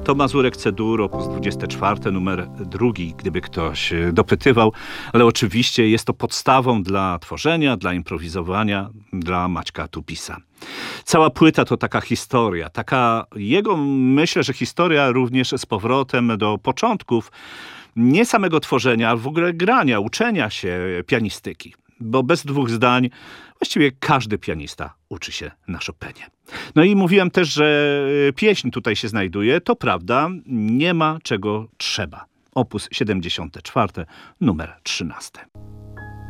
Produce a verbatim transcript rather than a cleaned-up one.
To Mazurek C-dur, opus dwudziesty czwarty, numer drugi, gdyby ktoś dopytywał, ale oczywiście jest to podstawą dla tworzenia, dla improwizowania, dla Maćka Tupisa. Cała płyta to taka historia, taka jego, myślę, że historia również z powrotem do początków, nie samego tworzenia, ale w ogóle grania, uczenia się pianistyki. Bo bez dwóch zdań właściwie każdy pianista uczy się na Chopinie. No i mówiłem też, że pieśń tutaj się znajduje. To prawda, nie ma czego trzeba. Opus siedemdziesiąty czwarty, numer trzynasty.